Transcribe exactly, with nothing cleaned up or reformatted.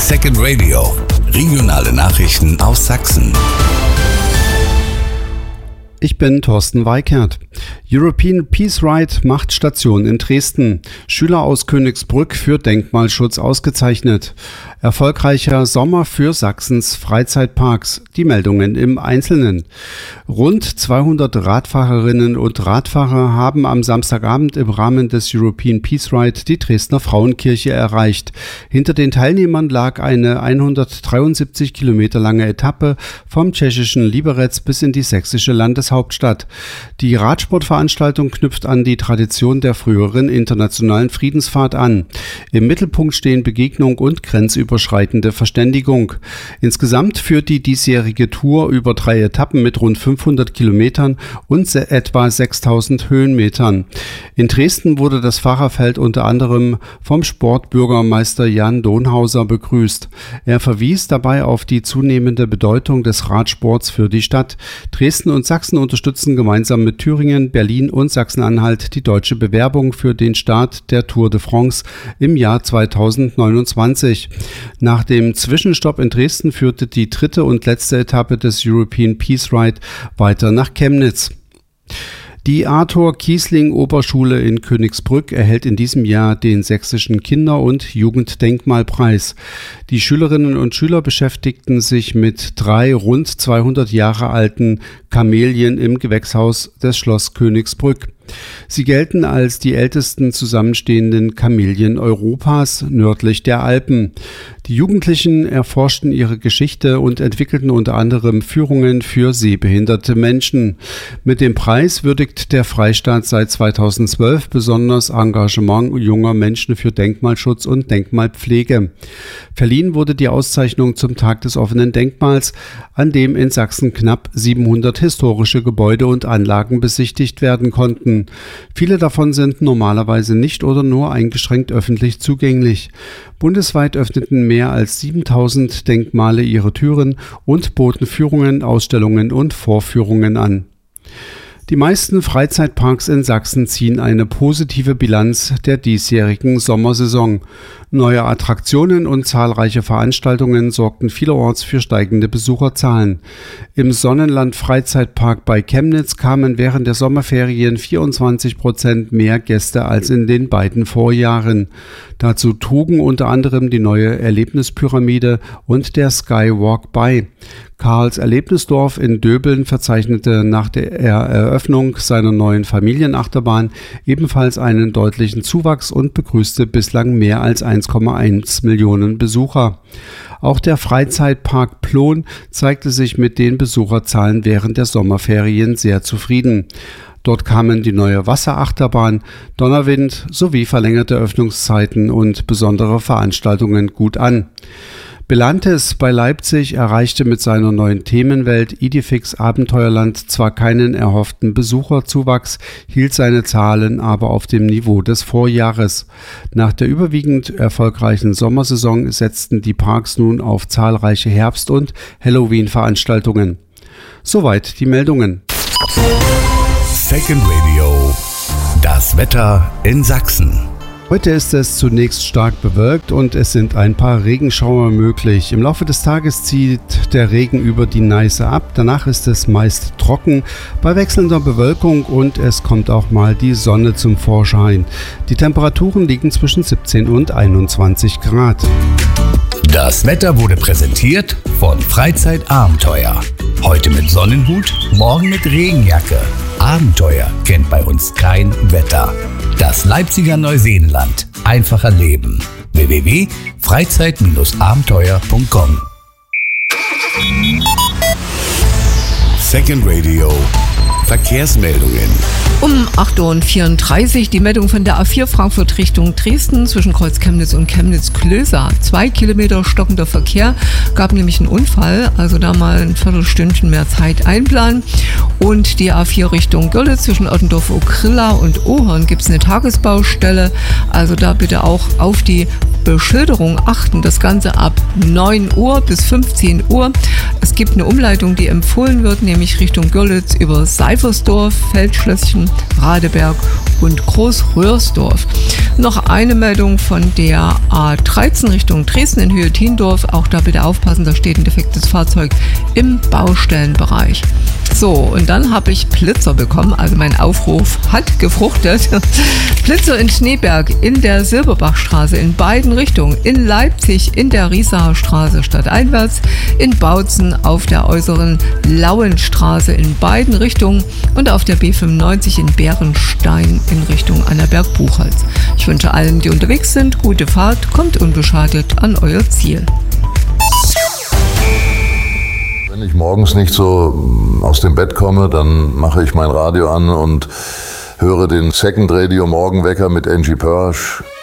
Second Radio. Regionale Nachrichten aus Sachsen. Ich bin Thorsten Weikert. European Peace Ride macht Station in Dresden. Schüler aus Königsbrück für Denkmalschutz ausgezeichnet. Erfolgreicher Sommer für Sachsens Freizeitparks. Die Meldungen im Einzelnen. Rund zweihundert Radfahrerinnen und Radfahrer haben am Samstagabend im Rahmen des European Peace Ride die Dresdner Frauenkirche erreicht. Hinter den Teilnehmern lag eine hundertdreiundsiebzig Kilometer lange Etappe vom tschechischen Liberec bis in die sächsische Landeshauptstadt. Die Radsportveranstaltung knüpft an die Tradition der früheren internationalen Friedensfahrt an. Im Mittelpunkt stehen Begegnung und grenzüberschreitende Verständigung. Insgesamt führt die diesjährige Tour über drei Etappen mit rund fünfhundert Kilometern und etwa sechstausend Höhenmetern. In Dresden wurde das Fahrerfeld unter anderem vom Sportbürgermeister Jan Donhauser begrüßt. Er verwies dabei auf die zunehmende Bedeutung des Radsports für die Stadt. Dresden und Sachsen unterstützen gemeinsam mit Thüringen, Berlin und Sachsen-Anhalt die deutsche Bewerbung für den Start der Tour de France im Jahr zweitausendneunundzwanzig. Nach dem Zwischenstopp in Dresden führte die dritte und letzte Etappe des European Peace Ride weiter nach Chemnitz. Die Arthur Kiesling Oberschule in Königsbrück erhält in diesem Jahr den Sächsischen Kinder- und Jugenddenkmalpreis. Die Schülerinnen und Schüler beschäftigten sich mit drei rund zweihundert Jahre alten Kamelien im Gewächshaus des Schloss Königsbrück. Sie gelten als die ältesten zusammenstehenden Kamelien Europas nördlich der Alpen. Die Jugendlichen erforschten ihre Geschichte und entwickelten unter anderem Führungen für sehbehinderte Menschen. Mit dem Preis würdigt der Freistaat seit zweitausendzwölf besonders Engagement junger Menschen für Denkmalschutz und Denkmalpflege. Verliehen wurde die Auszeichnung zum Tag des offenen Denkmals, an dem in Sachsen knapp siebenhundert historische Gebäude und Anlagen besichtigt werden konnten. Viele davon sind normalerweise nicht oder nur eingeschränkt öffentlich zugänglich. Bundesweit öffneten mehr als siebentausend Denkmale ihre Türen und boten Führungen, Ausstellungen und Vorführungen an. Die meisten Freizeitparks in Sachsen ziehen eine positive Bilanz der diesjährigen Sommersaison. Neue Attraktionen und zahlreiche Veranstaltungen sorgten vielerorts für steigende Besucherzahlen. Im Sonnenland Freizeitpark bei Chemnitz kamen während der Sommerferien vierundzwanzig Prozent mehr Gäste als in den beiden Vorjahren. Dazu trugen unter anderem die neue Erlebnispyramide und der Skywalk bei. Karls Erlebnisdorf in Döbeln verzeichnete nach der Eröffnung seiner neuen Familienachterbahn ebenfalls einen deutlichen Zuwachs und begrüßte bislang mehr als eins Komma eins Millionen Besucher. Auch der Freizeitpark Plon zeigte sich mit den Besucherzahlen während der Sommerferien sehr zufrieden. Dort kamen die neue Wasserachterbahn, Donnerwind sowie verlängerte Öffnungszeiten und besondere Veranstaltungen gut an. Belantes bei Leipzig erreichte mit seiner neuen Themenwelt Idefix Abenteuerland zwar keinen erhofften Besucherzuwachs, hielt seine Zahlen aber auf dem Niveau des Vorjahres. Nach der überwiegend erfolgreichen Sommersaison setzten die Parks nun auf zahlreiche Herbst- und Halloween-Veranstaltungen. Soweit die Meldungen. Second Radio. Das Wetter in Sachsen. Heute ist es zunächst stark bewölkt und es sind ein paar Regenschauer möglich. Im Laufe des Tages zieht der Regen über die Neiße ab. Danach ist es meist trocken bei wechselnder Bewölkung und es kommt auch mal die Sonne zum Vorschein. Die Temperaturen liegen zwischen siebzehn und einundzwanzig Grad. Das Wetter wurde präsentiert von Freizeitabenteuer. Heute mit Sonnenhut, morgen mit Regenjacke. Abenteuer kennt bei uns kein Wetter. Das Leipziger Neuseenland. Einfacher Leben. w w w punkt freizeit abenteuer punkt com. Second Radio. Verkehrsmeldungen. Um acht Uhr vierunddreißig die Meldung von der A vier Frankfurt Richtung Dresden zwischen Kreuz Chemnitz und Chemnitz-Klöser. Zwei Kilometer stockender Verkehr, gab nämlich einen Unfall, also da mal ein Viertelstündchen mehr Zeit einplanen. Und die A vier Richtung Görlitz zwischen Ottendorf-Okrilla und Ohorn gibt es eine Tagesbaustelle, also da bitte auch auf die Beschilderung achten. Das Ganze ab neun Uhr bis fünfzehn Uhr. Es gibt eine Umleitung, die empfohlen wird, nämlich Richtung Görlitz über Seifersdorf, Feldschlösschen, Radeberg und Großröhrsdorf. Noch eine Meldung von der A dreizehn Richtung Dresden in Höhe Tiendorf. Auch da bitte aufpassen, da steht ein defektes Fahrzeug im Baustellenbereich. So, und dann habe ich Blitzer bekommen, also mein Aufruf hat gefruchtet. Blitzer in Schneeberg, in der Silberbachstraße, in beiden Richtungen, in Leipzig, in der Riesacher Straße stadteinwärts, in Bautzen auf der äußeren Lauenstraße in beiden Richtungen und auf der B fünfundneunzig in Bärenstein in Richtung Annaberg-Buchholz. Ich wünsche allen, die unterwegs sind, gute Fahrt, kommt unbeschadet an euer Ziel. Wenn ich morgens nicht so aus dem Bett komme, dann mache ich mein Radio an und höre den Second Radio Morgenwecker mit Angie Pörsch.